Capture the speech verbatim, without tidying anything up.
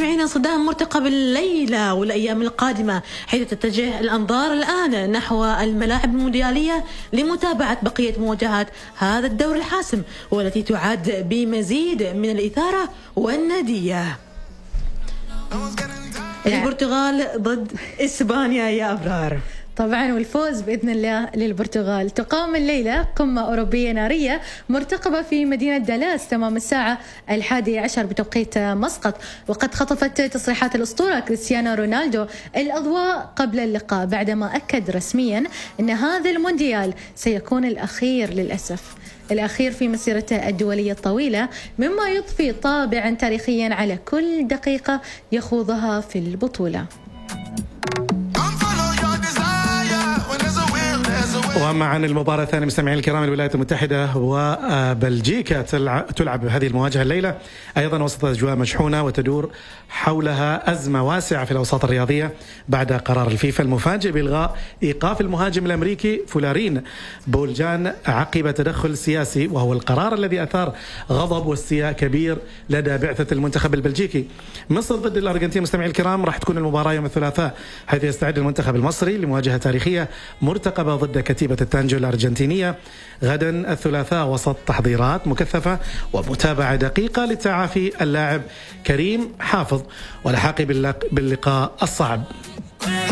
مستمعينا صدام مرتقب الليلة والأيام القادمة، حيث تتجه الأنظار الآن نحو الملاعب المونديالية لمتابعة بقية مواجهات هذا الدور الحاسم، والتي تعد بمزيد من الإثارة والندية. البرتغال ضد إسبانيا يا أبرار. طبعا والفوز بإذن الله للبرتغال. تقام الليلة قمة أوروبية نارية مرتقبة في مدينة دالاس تمام الساعة الحادية عشر بتوقيت مسقط، وقد خطفت تصريحات الأسطورة كريستيانو رونالدو الأضواء قبل اللقاء بعدما أكد رسميا أن هذا المونديال سيكون الأخير للأسف، الأخير في مسيرته الدولية الطويلة، مما يضفي طابعا تاريخيا على كل دقيقة يخوضها في البطولة. وأما عن المباراة الثانية مستمعين الكرام، الولايات المتحدة وبلجيكا تلعب هذه المواجهة الليلة أيضا وسط أجواء مشحونة، وتدور حولها أزمة واسعة في الأوساط الرياضية بعد قرار الفيفا المفاجئ بإلغاء إيقاف المهاجم الأمريكي فولارين بولجان عقب تدخل سياسي، وهو القرار الذي أثار غضب واستياء كبير لدى بعثة المنتخب البلجيكي. مصر ضد الأرجنتين مستمعين الكرام راح تكون المباراة يوم الثلاثاء، حيث يستعد المنتخب المصري لمواجهة تاريخية مرتقبة ضد كتيبة التانجو الأرجنتينية غدا الثلاثاء، وسط تحضيرات مكثفة ومتابعة دقيقة لتعافي اللاعب كريم حافظ ولحاقه باللقاء الصعب.